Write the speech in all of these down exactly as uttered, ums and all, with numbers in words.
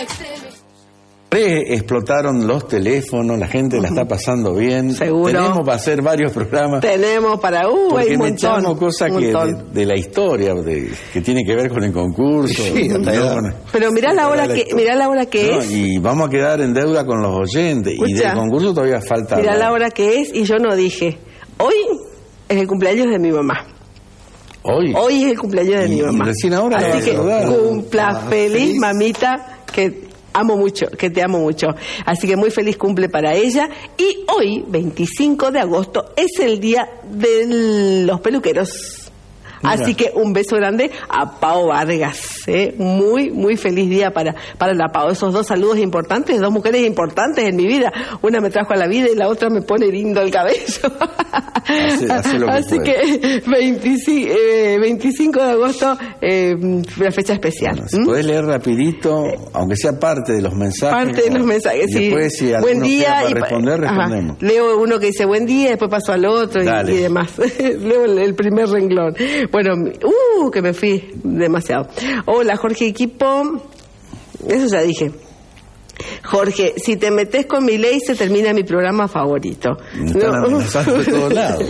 Explotaron los teléfonos, la gente la está pasando bien. Seguro. Tenemos para hacer varios programas. Tenemos para uh, porque hay un me montón, echamos cosas un que de, montón. de la historia, de, que tiene que ver con el concurso. Sí, hasta no, ya. con- Pero mirá la hora la que, mirá la hora que no, es. y vamos a quedar en deuda con los oyentes. Y Escucha. del concurso todavía falta. Mirá hablar. la hora que es y yo no dije. Hoy es el cumpleaños de mi mamá. Hoy. Hoy es el cumpleaños de Y- mi mamá. y recién ahora la Así vas a que saludar. cumpla Ah, feliz, feliz. mamita, que amo mucho, que te amo mucho. Así que muy feliz cumple para ella. Y hoy, veinticinco de agosto, es el día de los peluqueros. Mira. Así que un beso grande a Pao Vargas, ¿eh? Muy, muy feliz día para, para la Pao. Esos dos saludos importantes, dos mujeres importantes en mi vida. Una me trajo a la vida y la otra me pone lindo el cabello. Hace- hace lo que Así puede. que veinticinco, eh, veinticinco de agosto, eh, una fecha especial. Bueno, si ¿Mm? podés leer rapidito, aunque sea parte de los mensajes. Parte de los mensajes, y sí. Después, si Buen alguno día. queda para y pa- responder, ajá. respondemos. Leo uno que dice buen día, después paso al otro y, Dale. y demás. Leo el, el primer renglón. Bueno, uh, que me fui demasiado. Hola, Jorge Equipo. Eso ya dije. Jorge, si te metes con mi ley se termina mi programa favorito. Me están amenazando de todos lados.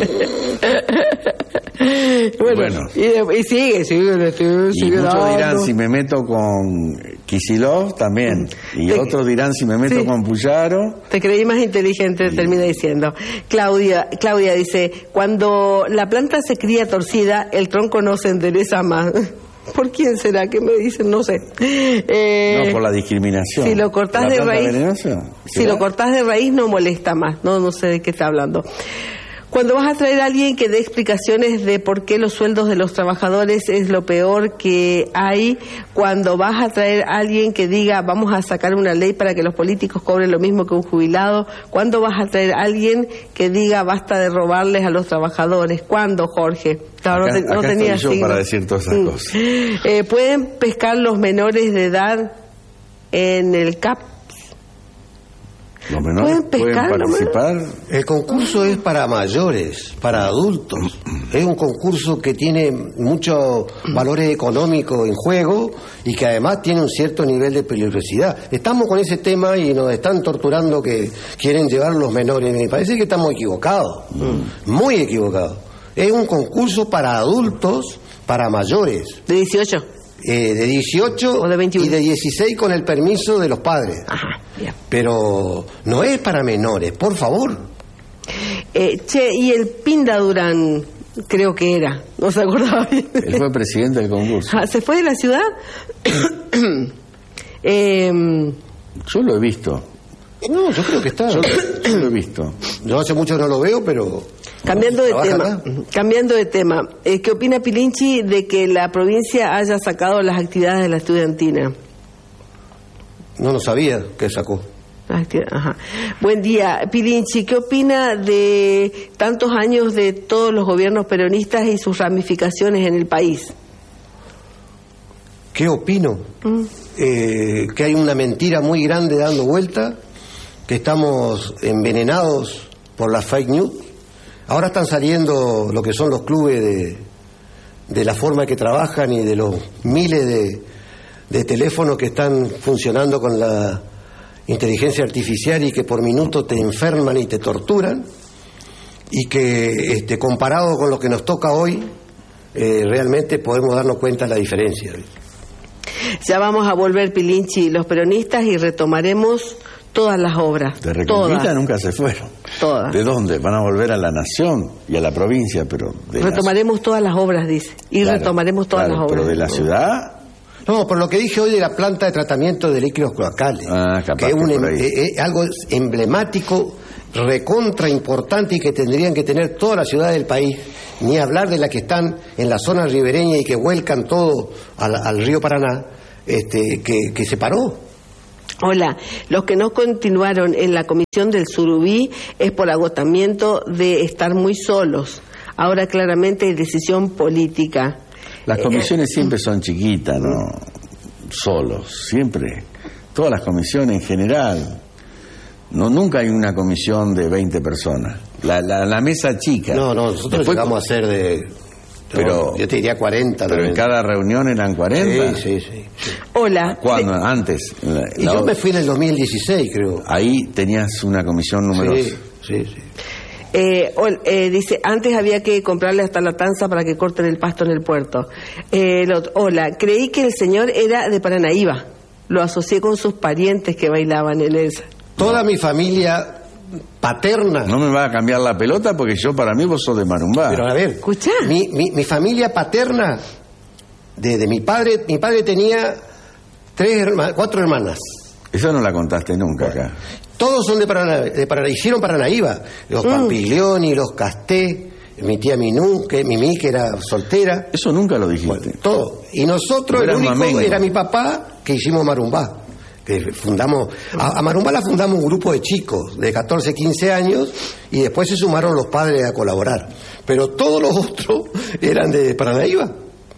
Bueno, Bueno. Y, de- y sigue, sigue, sigue, Y sigue muchos dando. dirán si me meto con Kicillof también. Y Te- otros dirán si me meto Sí. con Puyaro. Te creí más inteligente, termina diciendo. Claudia, Claudia dice, cuando la planta se cría torcida, el tronco no se endereza más. ¿Por quién será? ¿Qué me dicen? No sé. Eh, No, por la discriminación. Si lo cortás ¿La de planta raíz, venenosa? si ¿Será? lo cortás de raíz no molesta más. No, no sé de qué está hablando. Cuando vas a traer a alguien que dé explicaciones de por qué los sueldos de los trabajadores es lo peor que hay, cuando vas a traer a alguien que diga vamos a sacar una ley para que los políticos cobren lo mismo que un jubilado, ¿cuándo vas a traer a alguien que diga basta de robarles a los trabajadores? ¿Cuándo, Jorge? Claro, Acá- no, te- no acá tenía estoy yo signo. para decir todas esas Mm. cosas. Eh, ¿Pueden pescar los menores de edad en el C A P? Los menores ¿Pueden pueden, pescar, los participar. El concurso es para mayores, para adultos. Es un concurso que tiene muchos valores económicos en juego y que además tiene un cierto nivel de peligrosidad. Estamos con ese tema y nos están torturando que quieren llevar los menores. Me parece que estamos equivocados, muy equivocados. Es un concurso para adultos, para mayores, De dieciocho. eh, de dieciocho O de veintiuno. y de dieciséis con el permiso de los padres. Ajá, bien. Pero no es para menores, por favor. Eh, che, y el Pinda Durán, creo que era, no se acordaba bien. Él fue presidente del concurso. Ah, ¿se fue de la ciudad? eh, Yo lo he visto. No, yo creo que está. Yo, yo lo he visto. Yo hace mucho no lo veo, pero... cambiando de ¿Trabaja tema, acá? cambiando de tema, eh, ¿qué opina Pilinchi de que la provincia haya sacado las actividades de la estudiantina? No lo sabía que sacó. Las acti- Ajá. Buen día, Pilinchi, ¿qué opina de tantos años de todos los gobiernos peronistas y sus ramificaciones en el país? ¿Qué opino? Mm. Eh, que hay una mentira muy grande dando vuelta, que estamos envenenados por las fake news. Ahora están saliendo lo que son los clubes de, de la forma que trabajan y de los miles de, de teléfonos que están funcionando con la inteligencia artificial y que por minuto te enferman y te torturan, y que este, comparado con lo que nos toca hoy, eh, realmente podemos darnos cuenta de la diferencia. Ya vamos a volver, Pilinchi, los peronistas y retomaremos todas las obras. De Reconquista todas. nunca se fueron. Todas. ¿De dónde? Van a volver a la nación y a la provincia, pero... De la- Retomaremos todas las obras, dice. Y Claro, retomaremos todas claro, las obras. Pero de la ciudad... No, por lo que dije hoy de la planta de tratamiento de líquidos cloacales, Ah, capaz que es que un por em- ahí. eh, eh, algo emblemático, recontra importante y que tendrían que tener todas las ciudades del país, ni hablar de las que están en la zona ribereña y que vuelcan todo al, al río Paraná, este, que, que se paró. Hola, los que no continuaron en la comisión del Surubí es por agotamiento de estar muy solos. Ahora claramente hay decisión política. Las comisiones siempre son chiquitas, ¿no? Solos, siempre. Todas las comisiones en general. No, nunca hay una comisión de veinte personas. La, la, la mesa chica. No, no, nosotros Después, llegamos a ser de Pero, yo te diría cuarenta. Pero en cada reunión eran cuarenta. Sí, sí, sí. sí. Hola. ¿Cuándo? Antes. La, y la, yo me fui en el dos mil dieciséis, creo. Ahí tenías una comisión numerosa. Sí, sí, sí. Eh, eh, dice, antes había que comprarle hasta la tanza para que corten el pasto en el puerto. Eh, el otro, hola, creí que el señor era de Paranaíba. Lo asocié con sus parientes que bailaban en esa. Toda mi familia paterna. No me va a cambiar la pelota porque yo, para mí, vos sos de Marumbá. Pero a ver, ¿escuchá? Mi, mi, mi familia paterna, de, de mi padre, mi padre tenía tres herma, cuatro hermanas. Eso no la contaste nunca acá. Todos son de Paraná, de Paraná, hicieron Paranaíba. Los mm. Pampiglioni, los Casté, mi tía Minú, que Mimi, que era soltera. Eso nunca lo dijiste. Bueno, todo. Y nosotros, el único mamengo. Era mi papá, que hicimos Marumbá. Que fundamos, a, a Marumbá la fundamos un grupo de chicos de catorce, quince años y después se sumaron los padres a colaborar. Pero todos los otros eran de Paranaíba.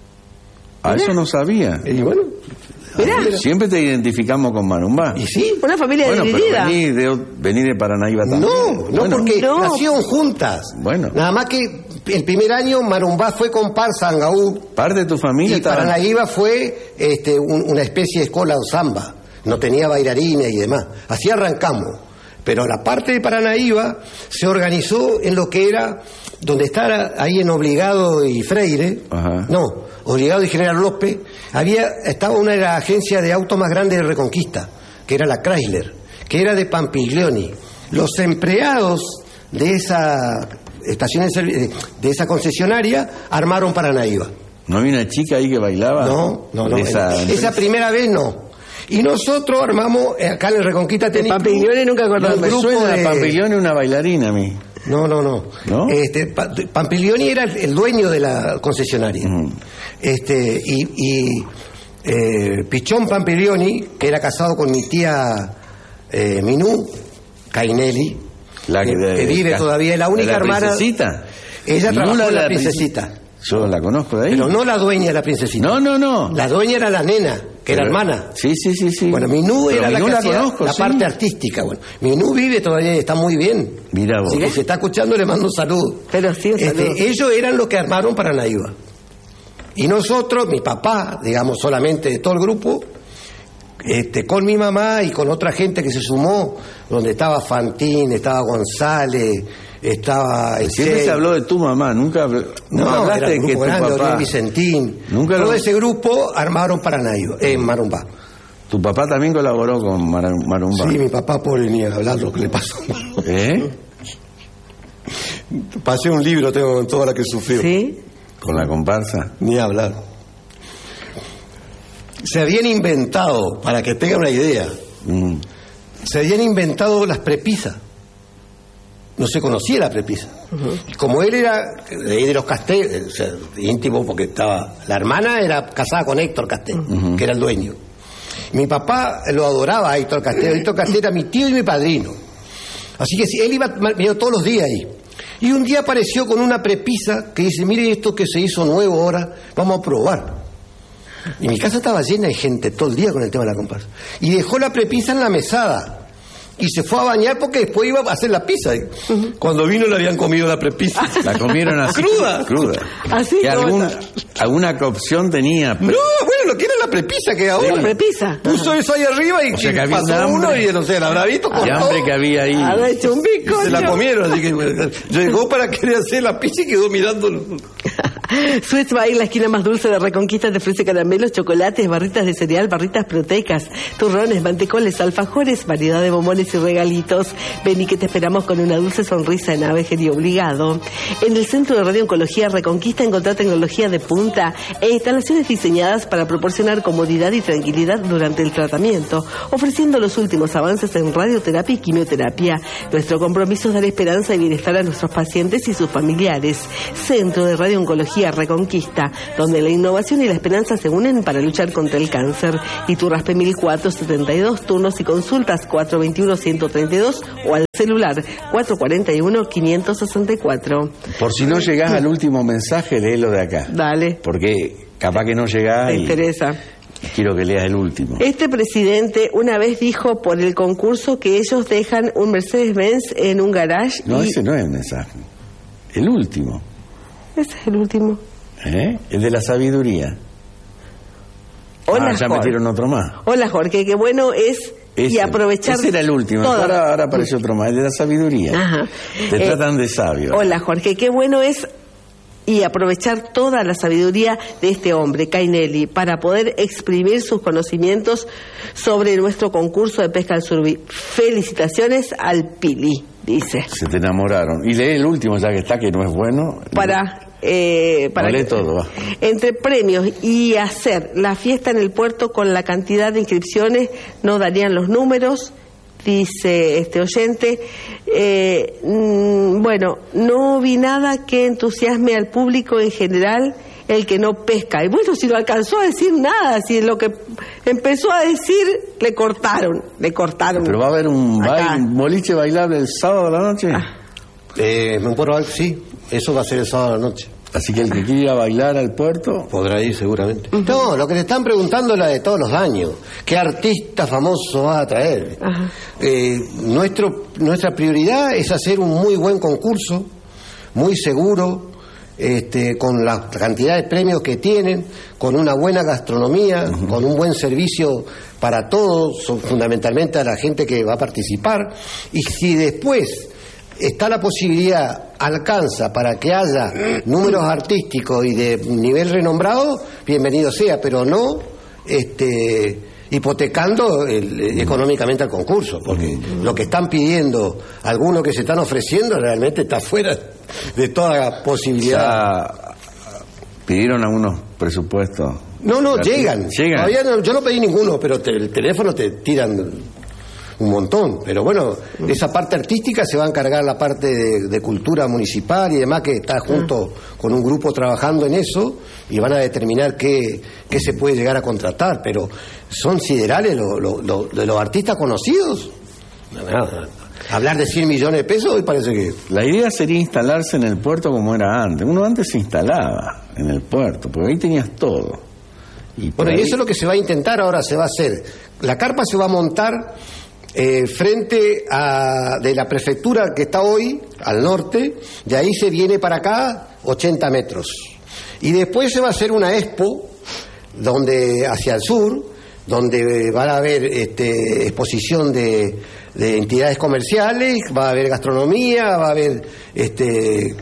A eso no sabía. Y bueno. Mirá. Siempre te identificamos con Marumbá. ¿Y sí? Una familia bueno, dividida. Pero venir de, venir de Paranaíba también. No, no, bueno, porque no. nacieron juntas. Bueno. Nada más que el primer año Marumbá fue comparsa Angaú. Parte de tu familia Y estaba... Paranaíba fue este, un, una especie de escuela o samba. No tenía bailarines y demás. Así arrancamos. Pero la parte de Paranaíba se organizó en lo que era, donde está ahí en Obligado y Freire. Ajá. No, Obligado y General López. Había, estaba una de las agencias de autos más grandes de Reconquista, que era la Chrysler, que era de Pampiglioni. Los empleados de esa estación de, de esa concesionaria armaron Paranaíba. ¿No había una chica ahí que bailaba? No, no, no. Esa, esa primera vez no. Y nosotros armamos, acá en el Reconquista de Pampiglioni nunca acordaba. Me suena de... Pampiglioni una bailarina a mí. No, no, no. ¿No? Este, pa, Pampiglioni era el, el dueño de la concesionaria. Uh-huh. Este, y, y eh, Pichón Pampiglioni, que era casado con mi tía eh, Minú Cainelli, la que, que, de, que vive la, todavía, la única la hermana. Princesita. Ella no trabajó la, en la, la princesita. princesita. Yo la conozco de ahí. Pero no la dueña de la princesita. No, no, no. La dueña era la nena, que Pero, era hermana. Sí, sí, sí, sí. Bueno, Minú era Minú la que la hacía conozco, la sí. parte artística. Bueno, Minú vive todavía, está muy bien. Mira vos. Si se está escuchando, le mando un saludo. Pero sí, un saludo. Este, ellos eran los que armaron Paranaíba. Y nosotros, mi papá, digamos, solamente de todo el grupo, este, con mi mamá y con otra gente que se sumó, donde estaba Fantín, estaba González, estaba... Siempre Eche, se habló de tu mamá, nunca, nunca no, hablaste de que tu grande, papá... Vicentín, nunca todo lo... ese grupo armaron Paranaíba, en Marumbá. ¿Tu papá también colaboró con Mar Marumbá? Sí, mi papá, pobre, ni hablar lo que le pasó. ¿Eh? Pasé un libro, tengo con toda la que sufrió. ¿Sí? ¿Con la comparsa? Ni hablar. Se habían inventado, para que tengan una idea, mm. se habían inventado las prepisas. No se conocía la prepisa. Uh-huh. Como él era de, de los Casté, o sea, íntimo, porque estaba... La hermana era casada con Héctor Casté, uh-huh. que era el dueño. Mi papá lo adoraba a Héctor Casté. Héctor Casté era mi tío y mi padrino. Así que él iba vino todos los días ahí. Y un día apareció con una prepisa que dice, mire esto que se hizo nuevo ahora, vamos a probar. Y mi casa estaba llena de gente todo el día con el tema de la comparsa. Y dejó la prepisa en la mesada. Y se fue a bañar porque después iba a hacer la pizza. Uh-huh. Cuando vino le habían comido la prepisa. La comieron así. Cruda. Cruda. Así. Que algún, alguna cocción tenía. Pero... No, bueno, lo que era la prepisa que ahora. La prepisa. Puso uh-huh. eso ahí arriba y, o sea, y que había pasó un uno y no sé, la habrá visto con el hambre que había ahí. Habrá hecho un bizcocho. Se la comieron, así que bueno, llegó para querer hacer la pizza y quedó mirando. Suez Bay, la esquina más dulce de Reconquista, te ofrece caramelos, chocolates, barritas de cereal, barritas proteicas, turrones, mantecoles, alfajores, variedad de bombones y regalitos. Ven y que te esperamos con una dulce sonrisa en Avejería Obligado. En el Centro de Radiooncología Reconquista encontrá tecnología de punta e instalaciones diseñadas para proporcionar comodidad y tranquilidad durante el tratamiento, ofreciendo los últimos avances en radioterapia y quimioterapia. Nuestro compromiso es dar esperanza y bienestar a nuestros pacientes y sus familiares. Centro de Radiooncología Reconquista, donde la innovación y la esperanza se unen para luchar contra el cáncer. Iturraspe mil cuatrocientos setenta y dos, turnos y consultas cuatro veintiuno ciento treinta y dos o al celular cuatro cuarenta y uno quinientos sesenta y cuatro. Por si no llegás al último mensaje, léelo de acá. Dale. Porque capaz que no llegás. Me y interesa. Quiero que leas el último. Este presidente una vez dijo por el concurso que ellos dejan un Mercedes-Benz en un garage. No, y... ese no es el mensaje. El último. Ese es el último. ¿Eh? El de la sabiduría. Hola, ah, ya Jorge. metieron otro más. Hola, Jorge, qué bueno es Ese, y aprovechar. Ese era el último, todo. ahora, ahora apareció otro más, el de la sabiduría. Ajá. Te Eh, tratan de sabio. Hola, Jorge, qué bueno es y aprovechar toda la sabiduría de este hombre, Cainelli, para poder exprimir sus conocimientos sobre nuestro concurso de pesca al surubí. Felicitaciones al Pili, dice. Se te enamoraron. Y lee el último, ya que está, que no es bueno. Para... Eh, para Vale que, todo, va. Entre premios y hacer la fiesta en el puerto con la cantidad de inscripciones no darían los números, dice este oyente. Eh, mm, bueno, no vi nada que entusiasme al público en general el que no pesca. Y bueno, si no alcanzó a decir nada, si lo que empezó a decir le cortaron, le cortaron. Pero va a haber un, baile, un boliche bailable el sábado a la noche. Ah. Eh, me puedo ver, sí, eso va a ser el sábado a la noche. Así que el que quiera ir a bailar al puerto podrá ir seguramente. Uh-huh. No, lo que te están preguntando es la de todos los años. ¿Qué artista famoso va a traer? Uh-huh. Eh, nuestro, nuestra prioridad es hacer un muy buen concurso, muy seguro, este, con la cantidad de premios que tienen, con una buena gastronomía, uh-huh. con un buen servicio para todos, fundamentalmente a la gente que va a participar. Y si después está la posibilidad, alcanza para que haya números artísticos y de nivel renombrado, bienvenido sea, pero no este, hipotecando el, económicamente al concurso, porque mm. lo que están pidiendo, algunos que se están ofreciendo, realmente está fuera de toda posibilidad. Ya pidieron algunos presupuestos. No, no, llegan. ¿Llegan? Todavía no, yo no pedí ninguno, pero te, el teléfono te tiran un montón, pero bueno, esa parte artística se va a encargar la parte de, de cultura municipal y demás, que está junto con un grupo trabajando en eso y van a determinar qué, qué se puede llegar a contratar, pero son siderales los lo, lo, lo, los artistas conocidos. Nada, hablar de cien millones de pesos hoy parece que... La idea sería instalarse en el puerto como era antes. Uno antes se instalaba en el puerto, porque ahí tenías todo. Y bueno, ahí... y eso es lo que se va a intentar ahora, se va a hacer. La carpa se va a montar Eh, frente a de la prefectura que está hoy al norte, de ahí se viene para acá ochenta metros y después se va a hacer una expo donde hacia el sur, donde va a haber este, exposición de, de entidades comerciales, va a haber gastronomía, va a haber este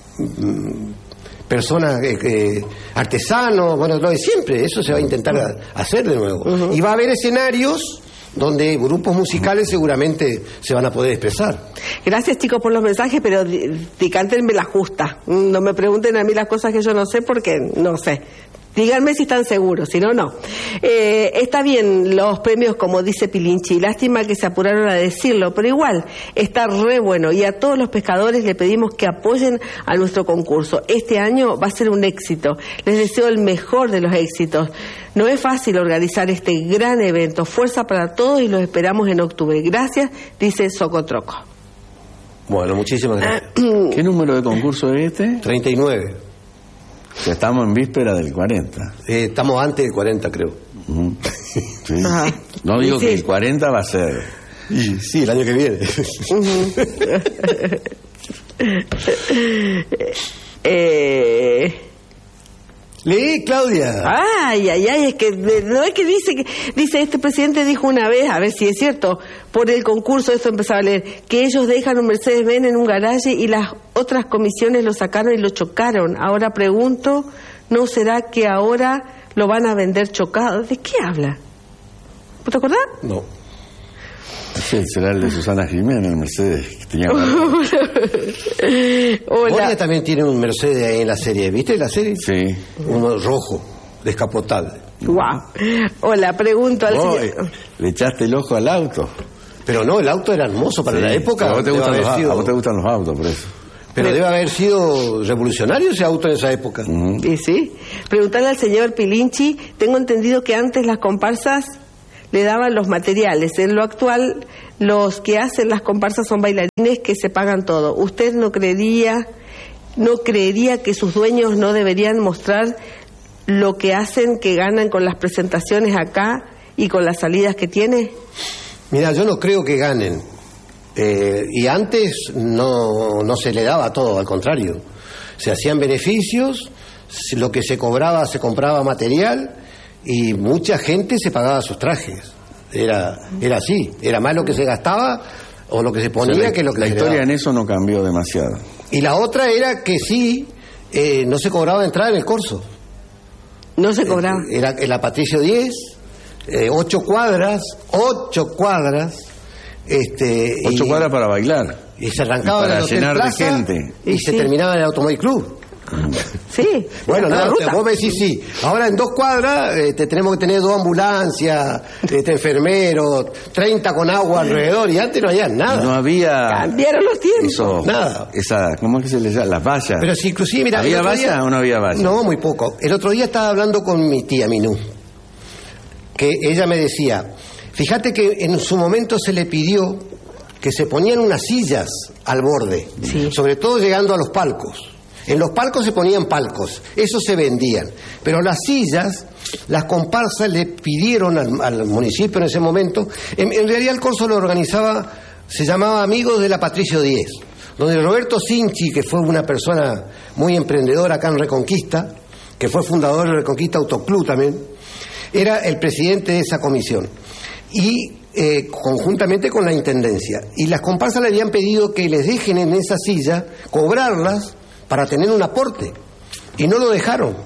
personas eh, eh, artesanos, bueno, lo de siempre, eso se va a intentar hacer de nuevo. Uh-huh. Y va a haber escenarios donde grupos musicales seguramente se van a poder expresar. Gracias, chicos, por los mensajes, pero dicántenme la justa. No me pregunten a mí las cosas que yo no sé, porque no sé. Díganme si están seguros, si no, no. Eh, está bien los premios, como dice Pilinchi. Lástima que se apuraron a decirlo, pero igual, está re bueno. Y a todos los pescadores le pedimos que apoyen a nuestro concurso. Este año va a ser un éxito. Les deseo el mejor de los éxitos. No es fácil organizar este gran evento. Fuerza para todos y los esperamos en octubre. Gracias, dice Socotroco. Bueno, muchísimas gracias. ¿Qué número de concurso es este? treinta y nueve. Ya estamos en víspera del cuarenta. Eh, estamos antes del cuarenta, creo. Uh-huh. Sí. No digo sí. que el cuarenta va a ser. Y, sí, el año que viene. Uh-huh. eh... Lee, Claudia. Ay, ay, ay, es que no es que dice que dice este presidente dijo una vez, a ver si es cierto, por el concurso, esto empezaba a leer, que ellos dejan un Mercedes-Benz en un garaje y las otras comisiones lo sacaron y lo chocaron. Ahora pregunto, ¿no será que ahora lo van a vender chocado? ¿De qué habla? ¿Te acordás? No. Sí, será el de Susana Jiménez, el Mercedes que tenía. Hola. Moria también tiene un Mercedes ahí en la serie, ¿viste la serie? Sí. Uno rojo, descapotable. Wow. Hola, pregunto al oh, señor. Le echaste el ojo al auto. Pero no, el auto era hermoso para sí, la época. A vos, te gustan los, sido... a vos te gustan los autos, por eso. Pero debe haber sido revolucionario ese auto en esa época. Uh-huh. Y sí. Preguntarle al señor Pilinchi, tengo entendido que antes las comparsas le daban los materiales. En lo actual, los que hacen las comparsas son bailarines que se pagan todo. ¿Usted no creería, no creería que sus dueños no deberían mostrar lo que hacen, que ganan con las presentaciones acá y con las salidas que tiene? Mira, yo no creo que ganen. Eh, y antes no, no se le daba todo, al contrario. Se hacían beneficios, lo que se cobraba se compraba material y mucha gente se pagaba sus trajes. Era, era así, era más lo que se gastaba o lo que se ponía, o sea, la, que lo que la se historia daba. En eso no cambió demasiado. Y la otra era que sí, eh, no se cobraba entrada en el Corso. No se cobraba. Eh, era en la Patricio diez, eh, ocho cuadras, ocho cuadras. Este, ocho y, cuadras para bailar. Y se arrancaba para en el Hotel llenar Plaza, de gente. Y, y se sí. terminaba en el Automóvil Club. Sí. Bueno, nada, vos me decís sí. Ahora en dos cuadras eh, te tenemos que tener dos ambulancias, este, enfermeros, treinta con agua alrededor, y antes no había nada. No había. Cambiaron los tiempos. Eso, nada. Esa, ¿cómo es que se le llama? Las vallas. Pero si inclusive, mira. ¿Había vallas o no había vallas? No, muy poco. El otro día estaba hablando con mi tía Minú, que ella me decía, fíjate que en su momento se le pidió que se ponían unas sillas al borde, sí. sobre todo llegando a los palcos. En los palcos se ponían palcos, esos se vendían. Pero las sillas, las comparsas le pidieron al, al municipio en ese momento. En, en realidad el corso lo organizaba, se llamaba Amigos de la Patricio diez, donde Roberto Sinchi, que fue una persona muy emprendedora acá en Reconquista, que fue fundador de Reconquista Autoclub también, era el presidente de esa comisión. Y eh, conjuntamente con la intendencia. Y las comparsas le habían pedido que les dejen en esa silla, cobrarlas, para tener un aporte, y no lo dejaron.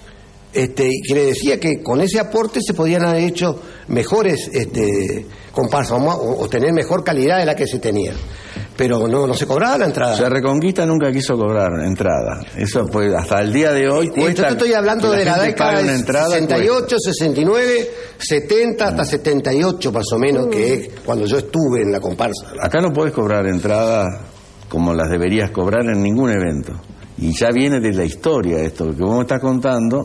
Este, y que le decía que con ese aporte se podían haber hecho mejores este, comparsas, o, o tener mejor calidad de la que se tenía. Pero no, no se cobraba la entrada. O sea, Reconquista nunca quiso cobrar entrada. Eso pues hasta el día de hoy cuesta. Yo te estoy hablando de la década de sesenta y ocho, sesenta y nueve, setenta hasta setenta y ocho más o menos, que es cuando yo estuve en la comparsa. Acá no podés cobrar entrada como las deberías cobrar en ningún evento. Y ya viene de la historia esto que vos me estás contando,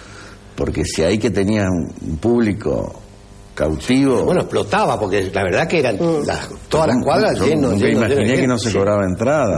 porque si ahí que tenías un público cautivo... Bueno, explotaba, porque la verdad que eran las, todas las cuadras llenas. Yo me imaginé que no se cobraba entrada.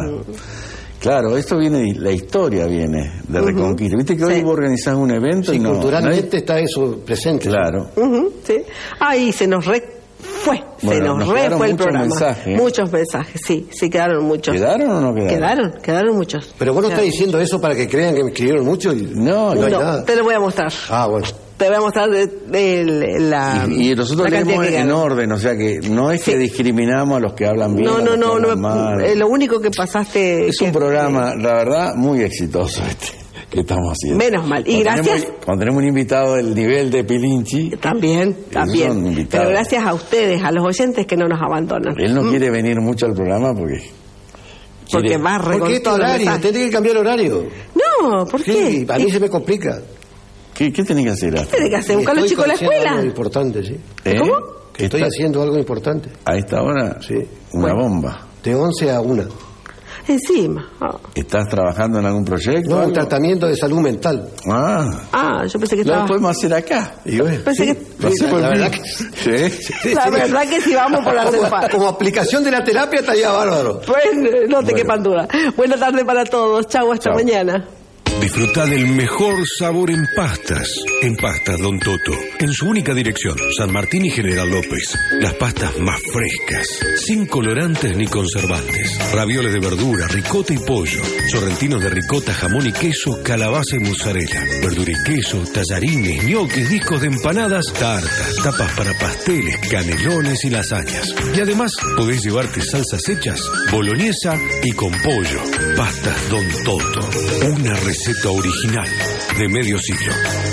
Claro, esto viene, la historia viene de uh-huh. Reconquista. Viste que hoy sí. vos organizás un evento sí, y no... culturalmente nadie... está eso presente. Claro. Uh-huh, sí. Ahí se nos re... Fue, bueno, se nos, nos re fue el programa. Mensajes, ¿eh? Muchos mensajes, sí, sí quedaron muchos. ¿Quedaron o no quedaron? Quedaron, quedaron muchos. Pero vos no quedaron. estás diciendo eso para que crean que me escribieron mucho. Y no, no, no, hay no nada. Te lo voy a mostrar. Ah, bueno. Te voy a mostrar de, de, de la. Y, y nosotros la leemos en orden, o sea que no es que sí. discriminamos a los que hablan bien. No, no, no, no. Mal. Eh, lo único que pasaste. Es que, un programa, eh, la verdad, muy exitoso este que estamos haciendo. Menos mal. Y cuando gracias. Tenemos, cuando tenemos un invitado del nivel de Pilinchi. También, también. Pero gracias a ustedes, a los oyentes que no nos abandonan. Él no ¿Mm? quiere venir mucho al programa porque. Porque quiere... va ¿Por qué este horario? ¿Tiene que cambiar horario? No, ¿por sí, qué? A mí se me complica. ¿Qué, qué tenés que hacer? ¿Qué tenés que hacer? ¿Buscar a los chicos a la escuela? Algo importante, sí. ¿Eh? ¿Cómo? Que estoy haciendo algo importante. A esta hora, sí. Una bueno. bomba. De once a una. Encima. Oh. ¿Estás trabajando en algún proyecto? No, algo? un tratamiento de salud mental. Ah. Ah, yo pensé que estaba... Lo podemos hacer acá. Y bueno, pensé sí, que... sí, la, la verdad que... Sí. Sí, la verdad que sí vamos por la como, cepa. como aplicación de la terapia estaría bárbaro. Pues no te bueno. quepan duda. Buena tarde para todos. Chau, hasta Chau. mañana. Disfruta del mejor sabor en pastas. En Pastas Don Toto. En su única dirección, San Martín y General López. Las pastas más frescas, sin colorantes ni conservantes. Ravioles de verdura, ricota y pollo. Sorrentinos de ricota, jamón y queso, calabaza y mozzarella. Verdura y queso, tallarines, ñoques, discos de empanadas, tartas, tapas para pasteles, canelones y lasañas. Y además, podés llevarte salsas hechas, boloñesa y con pollo. Pastas Don Toto. Una receta original de medio siglo.